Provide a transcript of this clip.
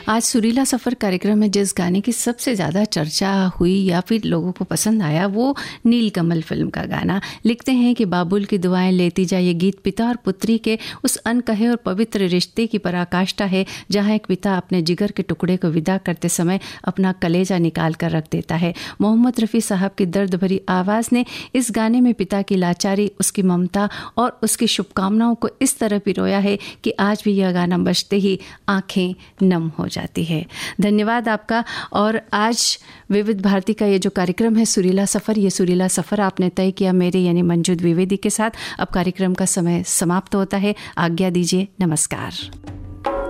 आज सुरीला सफ़र कार्यक्रम में जिस गाने की सबसे ज़्यादा चर्चा हुई या फिर लोगों को पसंद आया वो नीलकमल फिल्म का गाना। लिखते हैं कि बाबुल की दुआएं लेती जा, ये गीत पिता और पुत्री के उस अनकहे और पवित्र रिश्ते की पराकाष्ठा है, जहां एक पिता अपने जिगर के टुकड़े को विदा करते समय अपना कलेजा निकाल कर रख देता है। मोहम्मद रफ़ी साहब की दर्द भरी आवाज़ ने इस गाने में पिता की लाचारी, उसकी ममता और उसकी शुभकामनाओं को इस तरह पिरोया है कि आज भी यह गाना बजते ही आंखें नम हो जाती है। धन्यवाद आपका। और आज विविध भारती का ये जो कार्यक्रम है सुरीला सफ़र, ये सुरीला सफ़र आपने तय किया मेरे यानी मंजू द्विवेदी के साथ। अब कार्यक्रम का समय समाप्त होता है, आज्ञा दीजिए, नमस्कार।